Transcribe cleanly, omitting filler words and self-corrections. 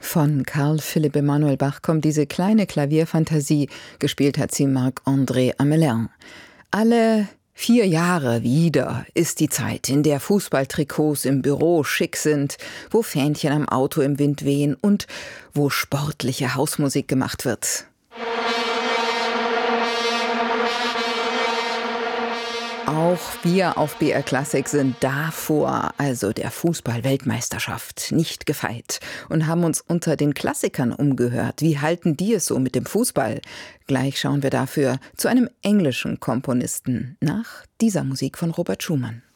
Von Carl Philipp Emanuel Bach kommt diese kleine Klavierfantasie, gespielt hat sie Marc-André Amelin. Alle 4 Jahre wieder ist die Zeit, in der Fußballtrikots im Büro schick sind, wo Fähnchen am Auto im Wind wehen und wo sportliche Hausmusik gemacht wird. Auch wir auf BR Classic sind davor, also der Fußball-Weltmeisterschaft, nicht gefeit und haben uns unter den Klassikern umgehört. Wie halten die es so mit dem Fußball? Gleich schauen wir dafür zu einem englischen Komponisten nach dieser Musik von Robert Schumann.